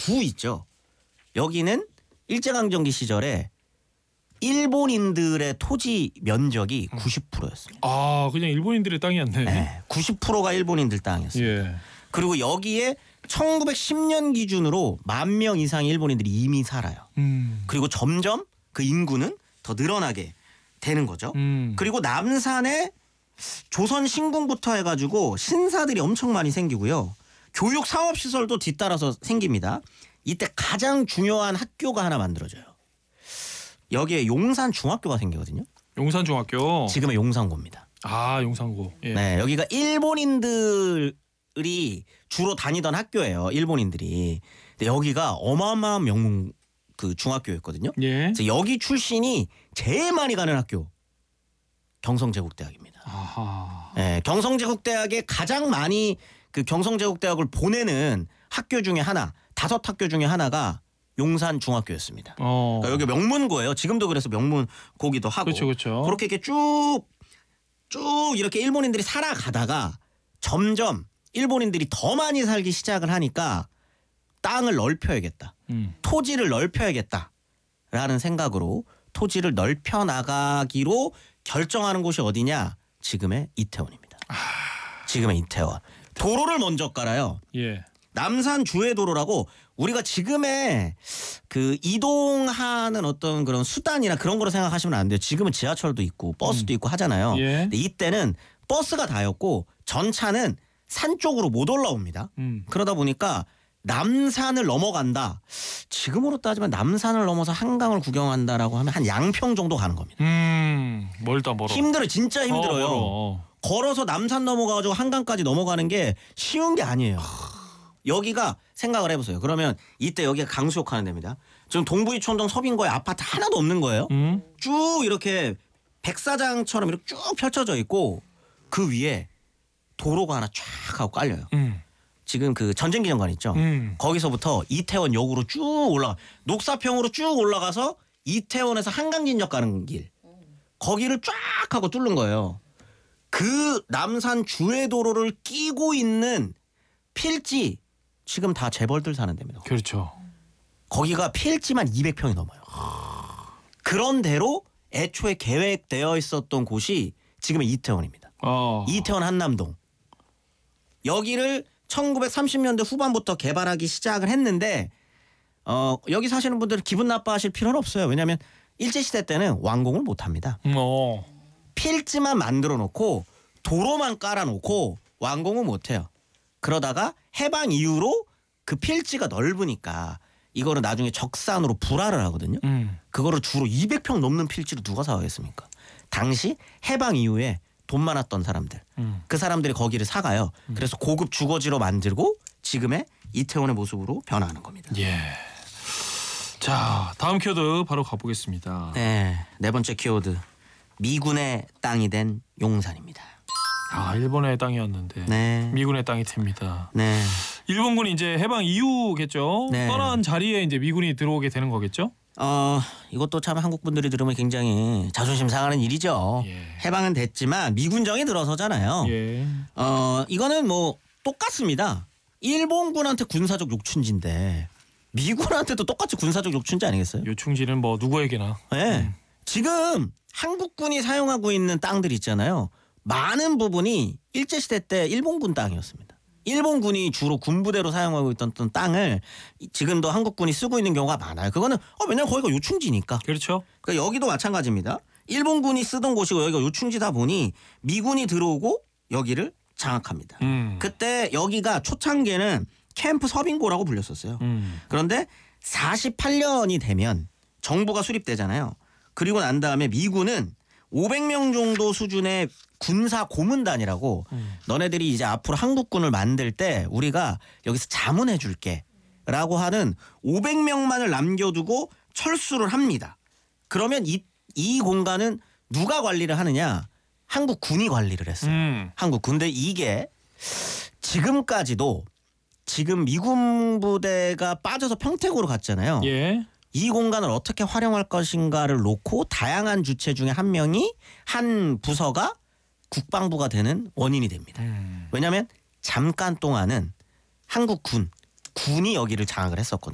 구 있죠. 여기는 일제강점기 시절에 일본인들의 토지 면적이 90%였습니다. 아, 그냥 일본인들의 땅이었네. 네, 90%가 일본인들 땅이었습니다. 예. 그리고 여기에 1910년 기준으로 10,000명 이상의 일본인들이 이미 살아요. 그리고 점점 그 인구는 더 늘어나게 되는 거죠. 그리고 남산에 조선 신궁부터 해가지고 신사들이 엄청 많이 생기고요. 교육 상업시설도 뒤따라서 생깁니다. 이때 가장 중요한 학교가 하나 만들어져요. 여기에 용산 중학교가 생기거든요. 용산 중학교. 지금의 용산고입니다. 아, 용산고. 예. 네, 여기가 일본인들이 주로 다니던 학교예요. 일본인들이. 근데 여기가 어마어마한 명문 그 중학교였거든요. 예. 그래서 여기 출신이 제일 많이 가는 학교 경성제국대학입니다. 아하. 네, 경성제국대학에 가장 많이 그 경성제국대학을 보내는 학교 중에 하나, 5학교 중에 하나가 용산 중학교였습니다. 그러니까 여기 명문고예요. 지금도 그래서 명문고기도 하고. 그렇죠, 그렇죠. 그렇게 이렇게 쭉 이렇게 일본인들이 살아가다가 점점 일본인들이 더 많이 살기 시작을 하니까 땅을 넓혀야겠다. 토지를 넓혀야겠다라는 생각으로 토지를 넓혀 나가기로 결정하는 곳이 어디냐? 지금의 이태원입니다. 지금의 이태원. 도로를 먼저 깔아요. 예. 남산 주회도로라고 우리가 지금의 그 이동하는 어떤 그런 수단이나 그런 거로 생각하시면 안 돼요. 지금은 지하철도 있고 버스도 있고 하잖아요. 예. 근데 이때는 버스가 다였고 전차는 산 쪽으로 못 올라옵니다. 그러다 보니까 남산을 넘어간다. 지금으로 따지면 남산을 넘어서 한강을 구경한다라고 하면 한 양평 정도 가는 겁니다. 멀다 멀어. 힘들어요. 진짜 힘들어요. 멀어. 걸어서 남산 넘어가가지고 한강까지 넘어가는 게 쉬운 게 아니에요. 여기가 생각을 해보세요. 그러면 이때 여기가 강수욕 하는 데입니다. 지금 동부이촌동 서빙거에 아파트 하나도 없는 거예요. 쭉 이렇게 백사장처럼 이렇게 쭉 펼쳐져 있고 그 위에 도로가 하나 쫙 하고 깔려요. 지금 그 전쟁기념관 있죠. 거기서부터 이태원역으로 쭉 올라가 녹사평으로 쭉 올라가서 이태원에서 한강진역 가는 길. 거기를 쫙 하고 뚫는 거예요. 그 남산 주회도로를 끼고 있는 필지 지금 다 재벌들 사는 데입니다. 그렇죠. 거기가 필지만 200평이 넘어요. 그런 대로 애초에 계획되어 있었던 곳이 지금의 이태원입니다. 이태원 한남동. 여기를 1930년대 후반부터 개발하기 시작을 했는데 여기 사시는 분들은 기분 나빠하실 필요는 없어요. 왜냐하면 일제시대 때는 완공을 못합니다. 필지만 만들어 놓고 도로만 깔아놓고 완공은 못해요. 그러다가 해방 이후로 그 필지가 넓으니까 이거를 나중에 적산으로 불화를 하거든요. 그거를 주로 200평 넘는 필지를 누가 사가겠습니까? 당시 해방 이후에 돈 많았던 사람들. 그 사람들이 거기를 사가요. 그래서 고급 주거지로 만들고 지금의 이태원의 모습으로 변화하는 겁니다. 예. 자, 다음 키워드 바로 가보겠습니다. 네, 네 번째 키워드. 미군의 땅이 된 용산입니다. 아, 일본의 땅이었는데 네. 미군의 땅이 됩니다. 네. 일본군이 이제 해방 이후겠죠. 네. 떠난 자리에 이제 미군이 들어오게 되는 거겠죠. 이것도 참 한국 분들이 들으면 굉장히 자존심 상하는 일이죠. 예. 해방은 됐지만 미군정이 들어서잖아요. 예. 이거는 뭐 똑같습니다. 일본군한테 군사적 욕춘지인데 미군한테도 똑같이 군사적 욕춘지 아니겠어요? 요충지는 뭐 누구에게나. 네. 지금 한국군이 사용하고 있는 땅들 있잖아요. 많은 부분이 일제시대 때 일본군 땅이었습니다. 일본군이 주로 군부대로 사용하고 있던 땅을 지금도 한국군이 쓰고 있는 경우가 많아요. 그거는 왜냐면 거기가 요충지니까. 그렇죠. 그러니까 여기도 마찬가지입니다. 일본군이 쓰던 곳이고 여기가 요충지다 보니 미군이 들어오고 여기를 장악합니다. 그때 여기가 초창기에는 캠프 서빙고라고 불렸었어요. 그런데 48년이 되면 정부가 수립되잖아요. 그리고 난 다음에 미군은 500명 정도 수준의 군사 고문단이라고 너네들이 이제 앞으로 한국군을 만들 때 우리가 여기서 자문해 줄게 라고 하는 500명만을 남겨두고 철수를 합니다. 그러면 이 공간은 누가 관리를 하느냐? 한국군이 관리를 했어요. 한국군. 근데 이게 지금까지도 지금 미군 부대가 빠져서 평택으로 갔잖아요. 예. 이 공간을 어떻게 활용할 것인가를 놓고 다양한 주체 중에 한 명이 한 부서가 국방부가 되는 원인이 됩니다. 왜냐하면 잠깐 동안은 한국군이 여기를 장악을 했었거든요.